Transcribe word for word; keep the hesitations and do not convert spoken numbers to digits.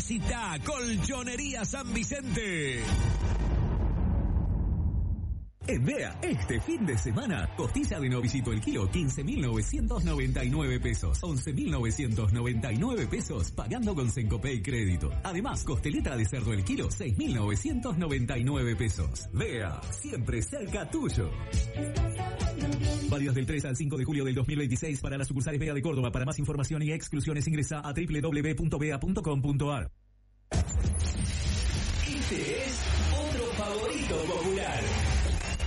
Visita Colchonería San Vicente. En Vea, este fin de semana, costilla de novillito el kilo, quince mil novecientos noventa y nueve pesos, once mil novecientos noventa y nueve pesos, pagando con Sencopay Crédito. Además, costeleta de cerdo el kilo, seis mil novecientos noventa y nueve pesos. Vea, siempre cerca tuyo. Válidos del tres al cinco de julio del dos mil veintiséis para las sucursales Vea de Córdoba. Para más información y exclusiones ingresa a doble u doble u doble u punto vea punto com punto a r. Este es otro favorito popular.